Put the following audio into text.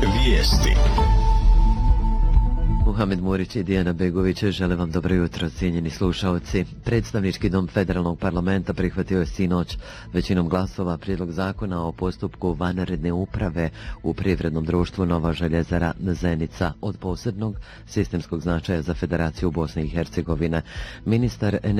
Vijesti. Muhamed Murić i Dijana Begović žele vam dobro jutro, cijenjeni slušaoci. Predstavnički dom Federalnog parlamenta prihvatio je sinoć većinom glasova prijedlog zakona o postupku vanredne uprave u privrednom društvu Nova željezara Zenica od posebnog sistemskog značaja za Federaciju Bosne i Hercegovine. Ministar